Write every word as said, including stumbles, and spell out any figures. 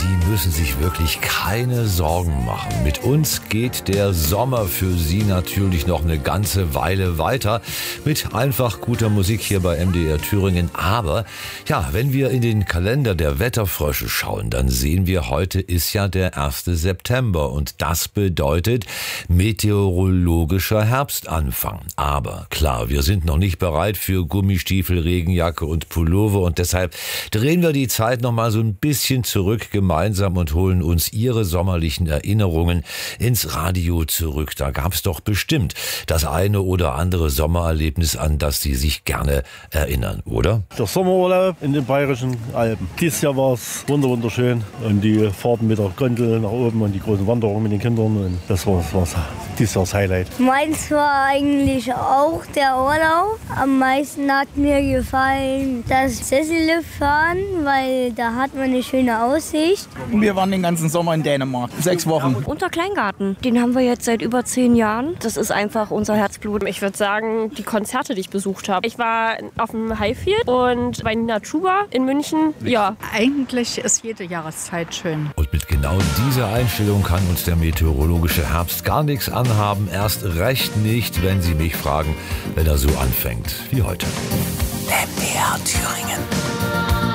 Sie müssen sich wirklich keine Sorgen machen. Mit uns geht der Sommer für Sie natürlich noch eine ganze Weile weiter mit einfach guter Musik hier bei M D R Thüringen. Aber ja, wenn wir in den Kalender der Wetterfrösche schauen, dann sehen wir, heute ist ja der erste September und das bedeutet meteorologischer Herbstanfang. Aber klar, wir sind noch nicht bereit für Gummistiefel, Regenjacke und Pullover und deshalb drehen wir die Zeit noch mal so ein bisschen zurück gemeinsam und holen uns Ihre sommerlichen Erinnerungen ins Radio zurück. Da gab's doch bestimmt das eine oder andere Sommererlebnis, an das Sie sich gerne erinnern, oder? Der Sommerurlaub in den Bayerischen Alpen. Dieses Jahr war es wunderschön und die Fahrten mit der Gondel nach oben und die großen Wanderungen mit den Kindern. Und das war, war dieses Jahr das Highlight. Meins war eigentlich auch der Urlaub. Am meisten hat mir gefallen das Sesselliftfahren, weil da hat man eine schöne Aussicht. Wir waren den ganzen Sommer in Dänemark, sechs Wochen. Unter Kleingarten, den haben wir jetzt seit über zehn Jahren. Das ist einfach unser Herzblut. Ich würde sagen, die Konzerte, die ich besucht habe. Ich war auf dem Highfield und bei Nina Chuba in München. Ja. Eigentlich ist jede Jahreszeit schön. Und mit genau dieser Einstellung kann uns der meteorologische Herbst gar nichts anhaben. Erst recht nicht, wenn Sie mich fragen, wenn er so anfängt wie heute. M D R Thüringen.